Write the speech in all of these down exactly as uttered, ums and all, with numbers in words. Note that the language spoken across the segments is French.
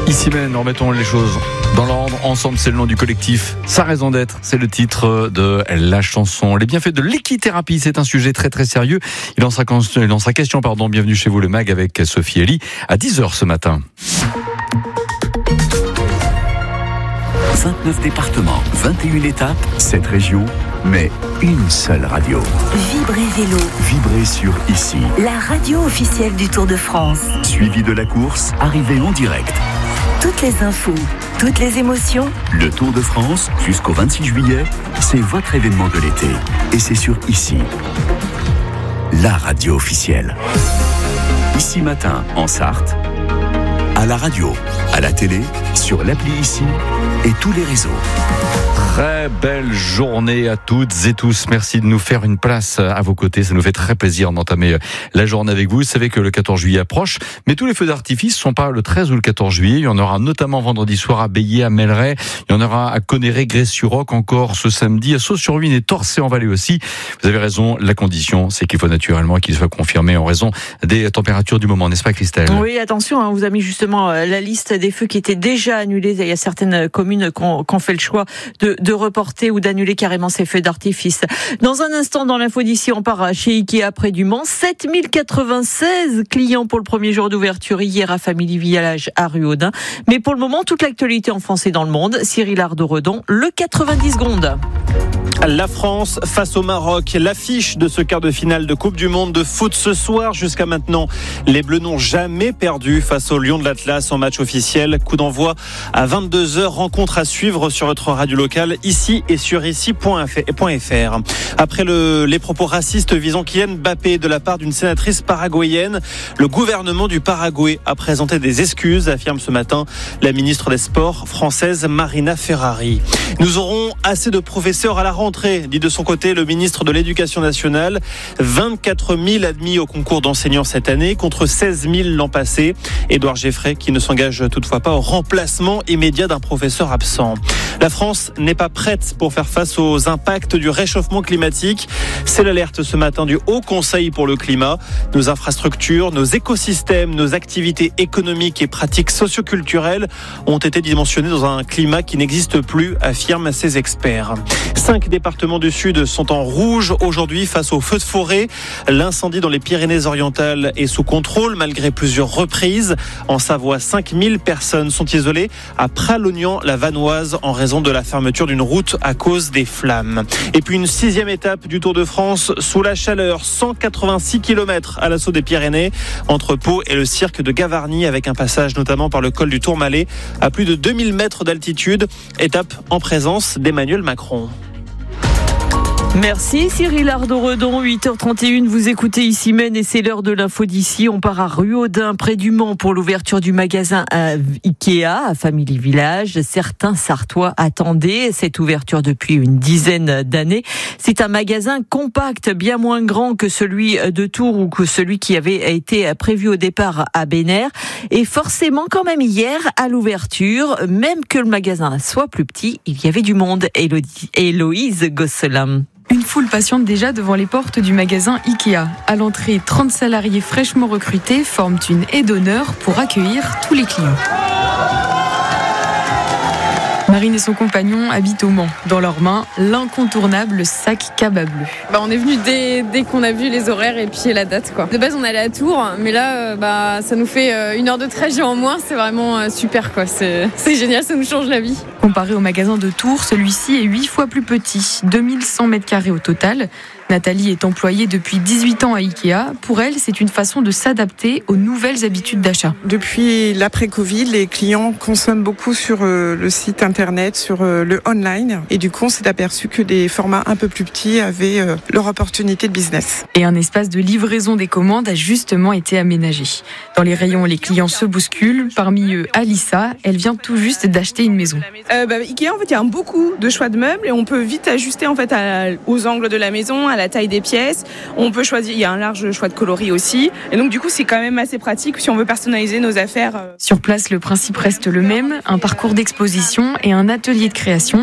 Ici même, remettons les choses dans l'ordre. Ensemble, c'est le nom du collectif. Sa raison d'être, c'est le titre de la chanson. Les bienfaits de l'équithérapie, c'est un sujet très très sérieux. Il en sera, il en sera question, pardon. Bienvenue chez vous, le mag avec Sophie Elie à dix heures ce matin. vingt-neuf départements, vingt et une étapes, sept régions, mais une seule radio. Vibrez Vélo. Vibrez sur Ici. La radio officielle du Tour de France. Suivi de la course, arrivée en direct. Toutes les infos, toutes les émotions. Le Tour de France, jusqu'au vingt-six juillet, c'est votre événement de l'été. Et c'est sur Ici. La radio officielle. Ici matin, en Sarthe. À la radio, à la télé, sur l'appli Ici et tous les réseaux. Très belle journée à toutes et tous. Merci de nous faire une place à vos côtés. Ça nous fait très plaisir d'entamer la journée avec vous. Vous savez que le quatorze juillet approche, mais tous les feux d'artifice ne sont pas le treize ou le quatorze juillet. Il y en aura notamment vendredi soir à Bélier, à Melleray. Il y en aura à Conneré, Grès-sur-Roc encore ce samedi, à Sault-sur-Huisne et Torcé-en-Vallée aussi. Vous avez raison, la condition, c'est qu'il faut naturellement qu'il soit confirmé en raison des températures du moment, n'est-ce pas Christelle ? Oui, attention, hein, vous avez mis justement la liste des feux qui étaient déjà annulés. Il y a certaines communes qui ont, qui ont fait le choix de, de reporter ou d'annuler carrément ces feux d'artifice. Dans un instant, dans l'info d'ici, on part chez Ikea près du Mans. sept mille quatre-vingt-seize clients pour le premier jour d'ouverture hier à Family Village à Ruaudin. Mais pour le moment, toute l'actualité en France et dans le monde. Cyril Ardo-Redon, le quatre-vingt-dix secondes. La France face au Maroc, l'affiche de ce quart de finale de Coupe du Monde de foot ce soir. Jusqu'à maintenant, les Bleus n'ont jamais perdu face aux Lions de l'Atlas en match officiel. Coup d'envoi à vingt-deux heures, rencontre à suivre sur votre radio locale, ici et sur ici point f r. Après le, les propos racistes visant Kylian Mbappé de la part d'une sénatrice paraguayenne, le gouvernement du Paraguay a présenté des excuses, affirme ce matin la ministre des Sports française Marina Ferrari. Nous aurons assez de professeurs à la rentrée, dit de son côté le ministre de l'Éducation nationale. vingt-quatre mille admis au concours d'enseignants cette année, contre seize mille l'an passé. Édouard Geffray qui ne s'engage toutefois pas au remplacement immédiat d'un professeur absent. La France n'est pas prête pour faire face aux impacts du réchauffement climatique. C'est l'alerte ce matin du Haut Conseil pour le climat. Nos infrastructures, nos écosystèmes, nos activités économiques et pratiques socioculturelles ont été dimensionnées dans un climat qui n'existe plus, affirment ces experts. Cinq départements du Sud sont en rouge aujourd'hui face aux feux de forêt. L'incendie dans les Pyrénées-Orientales est sous contrôle malgré plusieurs reprises. En Savoie, cinq mille personnes sont isolées à Pralognan-la-Vanoise en raison de la fermeture d'une route à cause des flammes. Et puis une sixième étape du Tour de France sous la chaleur, cent quatre-vingt-six kilomètres à l'assaut des Pyrénées entre Pau et le cirque de Gavarnie, avec un passage notamment par le col du Tourmalet à plus de deux mille mètres d'altitude. Étape en présence d'Emmanuel Macron. Merci Cyril Ardo-Redon, huit heures trente et une, vous écoutez Ici Même et c'est l'heure de l'info d'ici. On part à Ruaudin, près du Mans, pour l'ouverture du magasin à Ikea, à Family Village. Certains Sartois attendaient cette ouverture depuis une dizaine d'années. C'est un magasin compact, bien moins grand que celui de Tours ou que celui qui avait été prévu au départ à Bénère. Et forcément, quand même hier, à l'ouverture, même que le magasin soit plus petit, il y avait du monde. Élodie, Héloïse Gosselin. Une foule patiente déjà devant les portes du magasin Ikea. À l'entrée, trente salariés fraîchement recrutés forment une haie d'honneur pour accueillir tous les clients. Marine et son compagnon habitent au Mans. Dans leurs mains, l'incontournable sac cabas bleu. Bah, on est venu dès, dès qu'on a vu les horaires et puis la date, quoi. De base, on allait à Tours, mais là, euh, bah, ça nous fait euh, une heure de trajet en moins. C'est vraiment euh, super, quoi. C'est, c'est génial, ça nous change la vie. Comparé au magasin de Tours, celui-ci est huit fois plus petit, deux mille cent mètres carrés au total. Nathalie est employée depuis dix-huit ans à Ikea. Pour elle, c'est une façon de s'adapter aux nouvelles habitudes d'achat. Depuis l'après-Covid, les clients consomment beaucoup sur le site internet, sur le online. Et du coup, on s'est aperçu que des formats un peu plus petits avaient leur opportunité de business. Et un espace de livraison des commandes a justement été aménagé. Dans les rayons, les clients se bousculent. Parmi eux, Alissa, elle vient tout juste d'acheter une maison. Euh, bah, Ikea, en fait, il y a beaucoup de choix de meubles et on peut vite ajuster en fait à, aux angles de la maison, à la taille des pièces. On peut choisir, il y a un large choix de coloris aussi. Et donc du coup, c'est quand même assez pratique si on veut personnaliser nos affaires. Sur place, le principe reste le même, un parcours d'exposition et un atelier de création.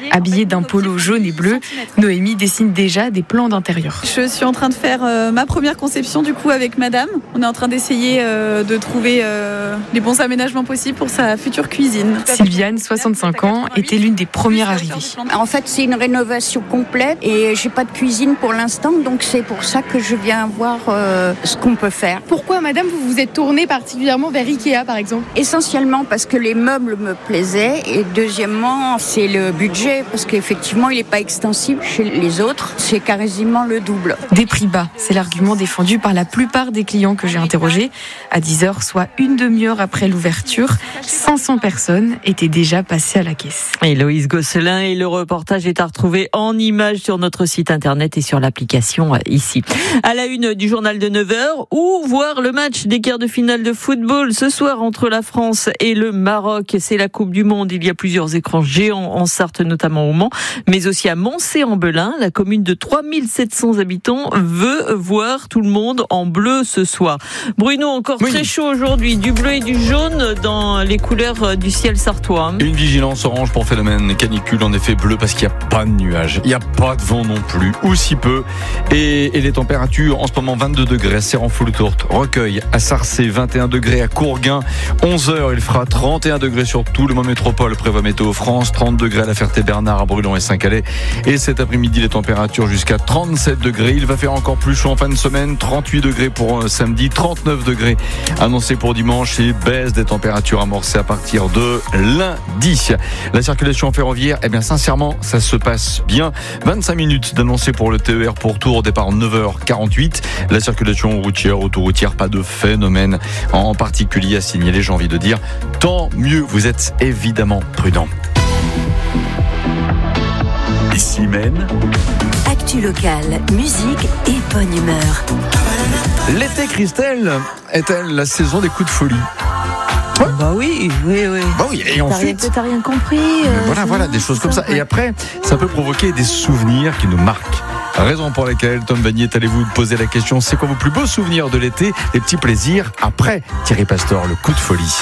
Habillée d'un polo jaune et bleu, Noémie dessine déjà des plans d'intérieur. Je suis en train de faire euh, ma première conception du coup avec madame. On est en train d'essayer euh, de trouver euh, les bons aménagements possibles pour sa future cuisine. Sylviane, soixante-cinq ans, était l'une des premières arrivées. En fait, c'est une rénovation complète et j'ai pas de cuisine pour l'instant, donc c'est pour ça que je viens voir euh, ce qu'on peut faire. Pourquoi, madame, vous vous êtes tournée particulièrement vers Ikea, par exemple ? Essentiellement parce que les meubles me plaisaient et deuxièmement, c'est le budget parce qu'effectivement, il n'est pas extensible chez les autres, c'est quasiment le double. Des prix bas, c'est l'argument défendu par la plupart des clients que j'ai interrogés. À dix heures, soit une demi-heure après l'ouverture, cinq cents personnes étaient déjà passées à la caisse. Héloïse Gosselin, et le reportage est à retrouver en images sur notre site internet et sur l'application ici. À la une du journal de neuf heures, ou voir le match des quarts de finale de football ce soir entre la France et le Maroc. C'est la Coupe du Monde. Il y a plusieurs écrans géants en Sarthe, notamment au Mans, mais aussi à Moncé-en-Belin. La commune de trois mille sept cents habitants veut voir tout le monde en bleu ce soir. Bruno, encore oui. Très chaud aujourd'hui, du bleu et du jaune dans les couleurs du ciel sartois. Une vigilance orange pour phénomène canicule, en effet bleu parce qu'il n'y a pas de nuages, il n'y a pas de vent non plus, ou si peu. Et, et les températures en ce moment vingt-deux degrés à Serran-Foultourte, Recueil, à Sarcé, vingt et un degrés à Courguin, onze heures il fera trente et un degrés sur tout le Mans Métropole, prévoit Météo France, trente degrés à La Ferté-Bernard, à Brulon et Saint-Calais. Et cet après-midi les températures jusqu'à trente-sept degrés, il va faire encore plus chaud en fin de semaine, trente-huit degrés pour euh, samedi, trente-neuf degrés annoncés pour dimanche et baisse des températures amorcées à partir de lundi. La circulation ferroviaire, eh bien sincèrement, ça se passe bien. vingt-cinq minutes d'annoncé pour le T E R pour Tours, au départ neuf heures quarante-huit. La circulation routière, autoroutière, pas de phénomène en particulier à signaler, j'ai envie de dire. Tant mieux, vous êtes évidemment prudents. Ici même, actu locale, musique et bonne humeur. L'été, Christelle, est-elle la saison des coups de folie ? Ouais. Bah oui, oui, oui. Bah oui, et t'as ensuite. Rien, t'as rien compris. Euh, voilà, voilà, des choses comme ça. Et après, ça peut provoquer des souvenirs qui nous marquent. Raison pour laquelle, Tom Vanier, allez-vous poser la question, c'est quoi vos plus beaux souvenirs de l'été, les petits plaisirs après Thierry Pastor, le coup de folie?